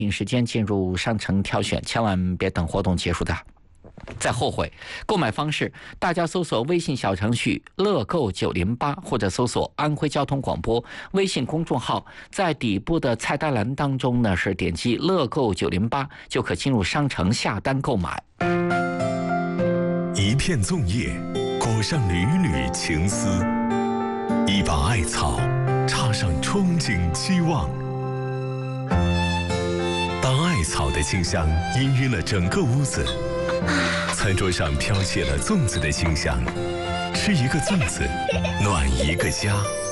时间进入商城挑选，千万别等活动结束的再后悔。购买方式，大家搜索微信小程序乐购908，或者搜索安徽交通广播微信公众号，在底部的菜单栏当中呢，是点击乐购908就可进入商城下单购买。 一片粽叶裹上缕缕情丝，一把艾草插上憧憬期望。当艾草的清香氤氲了整个屋子，餐桌上飘起了粽子的清香，吃一个粽子，暖一个家。